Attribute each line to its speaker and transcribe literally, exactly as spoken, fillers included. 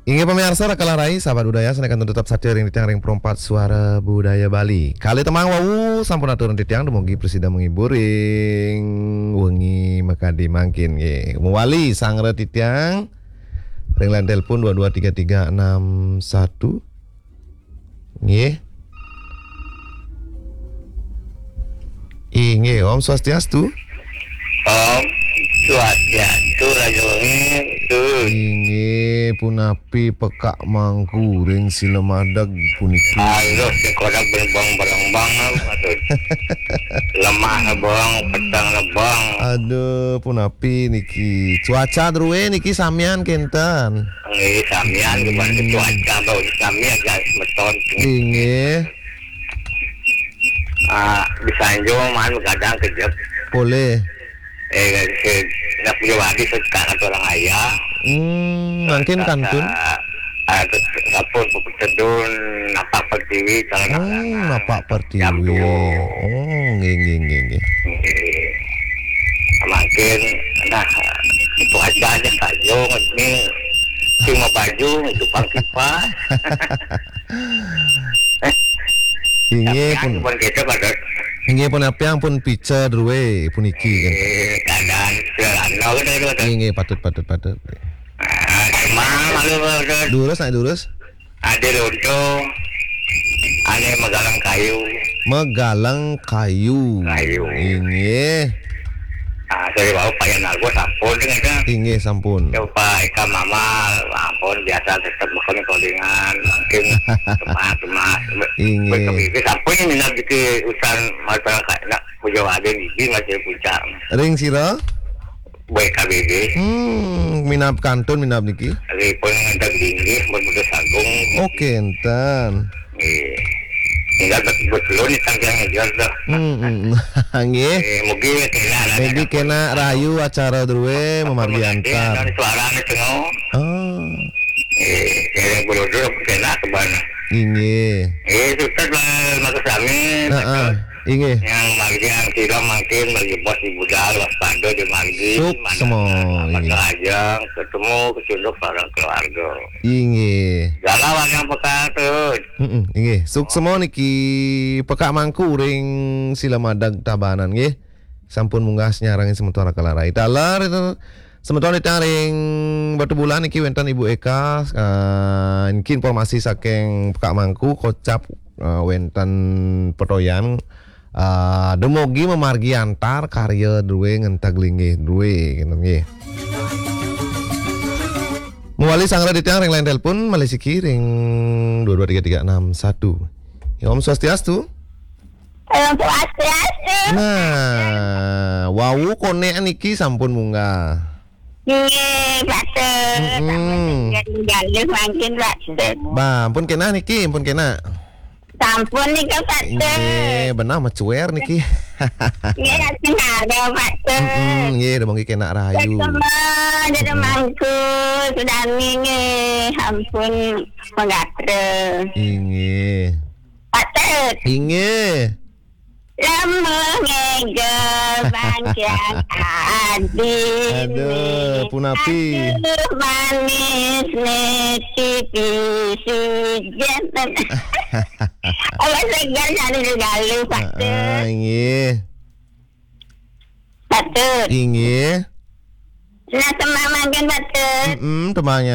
Speaker 1: Inge pemirsa Rakalarai sahabat budaya senekan tetap saja ring titiang ring perempat suara budaya Bali. Kali temang wau sampun aturun titiang dumugi presida menghibur ring wengi makadi mangkin nggih. Muwali sangre titiang ring line telepon dua dua tiga tiga enam satu nggih. Inge Om Swastiastu.
Speaker 2: Om Swastiastu Rajoling tuh.
Speaker 1: Inge punapi pekak mangku ring silemadag puniki.
Speaker 2: Halo sekolah berbang barang-bang aduh. Lemah bang, petang bang.
Speaker 1: Aduh punapi niki cuaca druwe niki samian kenten.
Speaker 2: Nggih samian gimana
Speaker 1: Hmm.
Speaker 2: cuaca bau samian guys beton.
Speaker 1: Inge
Speaker 2: Ah bisa anjung man kadang kejep.
Speaker 1: boleh.
Speaker 2: Eh se nak punya wadi sekarang orang ayah.
Speaker 1: Hmm, mungkin kantun.
Speaker 2: Ada dapur pepetedun napak pertiwi
Speaker 1: Oh,
Speaker 2: calon
Speaker 1: napak pertiwi.
Speaker 2: Jam dua.
Speaker 1: Oh, nggih nggih nggih nggih.
Speaker 2: Makin nah itu aja aja saja ini cuma baju itu kipas.
Speaker 1: Inge pun
Speaker 2: pun kita pada
Speaker 1: inge pun apa yang pun pica druwe puniki kan.
Speaker 2: keadaan selanau kan itu ada.
Speaker 1: Inge patut patut patut.
Speaker 2: Emang malu ada
Speaker 1: Durus naik durus.
Speaker 2: ada lontong, ada magalang kayu.
Speaker 1: Megalang kayu.
Speaker 2: Kayu.
Speaker 1: Inge
Speaker 2: Ah, saya bawa payan algo sampun dengan
Speaker 1: inge sampun.
Speaker 2: Coba ikan mama, ampun biasa tetap makan kolingan, mungkin teman-teman.
Speaker 1: Inge.
Speaker 2: Begitu sampun ini nak bikin urusan masyarakat nak punya wadah ini masih puncak.
Speaker 1: Ring sira?
Speaker 2: Baik K B B,
Speaker 1: Hmm, minap kantun minap niki.
Speaker 2: lagi pun ngantar tinggi, bermuda sagung.
Speaker 1: Oke enten.
Speaker 2: Eh, tinggal betul ni tanggung ngejar dah.
Speaker 1: Hmm, hmm. Nggih.
Speaker 2: Eh, mungkin kena lah.
Speaker 1: Jadi kena rayu acara druwe memargi antar.
Speaker 2: Ada suara ni tengok.
Speaker 1: Oh,
Speaker 2: Eh, saya berudur kena ke mana?
Speaker 1: inge.
Speaker 2: Eh, sukses lah maksud kami.
Speaker 1: Heeh, inge.
Speaker 2: Yang margi yang tidak makin bagi bos ibu dah waspada di margi.
Speaker 1: Suk semua,
Speaker 2: Mana
Speaker 1: ini.
Speaker 2: aja ketemu kecunduk para keluarga.
Speaker 1: Inge.
Speaker 2: Jalan yang pekat tuh.
Speaker 1: Heeh, inge. Suk semua niki pekak mangku ring silamadag tabanan nggih. Sampun munggah nyarangin sementara kalarai. Dalar itu sementara itu ring batu bulan niki wenten Ibu Eka uh, niki informasi saking pekak mangku kocap uh, wenten petoyan uh, demogi memargi antar karya duwe ngentag linggih duwe gitu nggih. Muwali sangre di tiang ring lain telepon Malaysia ring dua dua tiga tiga enam satu. Ya Om Swastiastu.
Speaker 3: Om Swastiastu.
Speaker 1: Nah, wawu kone niki sampun munggah.
Speaker 3: Nggih, Pak.
Speaker 1: Mm-mm.
Speaker 3: Sampun jalur mangkin Pak.
Speaker 1: Bah, pun kena niki, pun kena.
Speaker 3: Sampun nika Pak.
Speaker 1: Nggih, benar macuer niki.
Speaker 3: Nggih, sing ada Pak.
Speaker 1: Heeh, nggih, udah mangki kena rayu.
Speaker 3: Semua jadi mangku sudah nggih, ampun pengatre.
Speaker 1: Inge.
Speaker 3: Pak.
Speaker 1: Inge.
Speaker 3: Lama ngege bangkian adin.
Speaker 1: Aduh, punapi.
Speaker 3: Aduh, manis netipi sujan. Awas segar jadi galu Pak.
Speaker 1: Ah, inge.
Speaker 3: Pak.
Speaker 1: Inge.
Speaker 3: Nah, teman makan Pak.
Speaker 1: Heeh, temanya